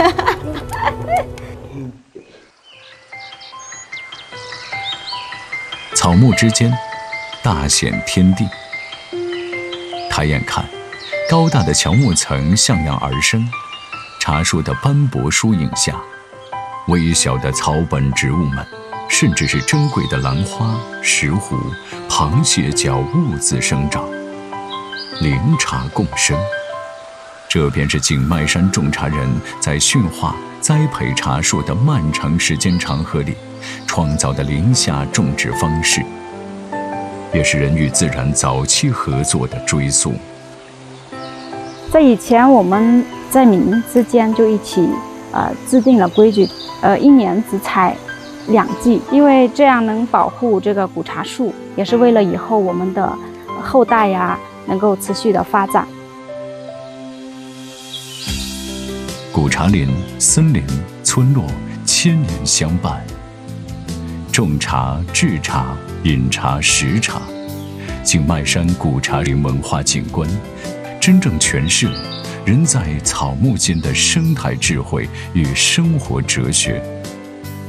草木之间，大显天地。抬眼看，高大的乔木层向阳而生，茶树的斑驳疏影下，微小的草本植物们，甚至是珍贵的兰花、石斛、螃蟹脚兀自生长，灵茶共生。这便是景迈山种茶人在驯化、栽培茶树的漫长时间长河里创造的林下种植方式，也是人与自然早期合作的追溯。 在以前，我们在民之间就一起制定了规矩，1年只采2季，因为这样能保护这个古茶树，也是为了以后我们的后代呀能够持续的发展。 古茶林、森林、村落千年相伴，种茶、制茶、饮茶、食茶，景迈山古茶林文化景观，真正诠释了人在草木间的生态智慧与生活哲学。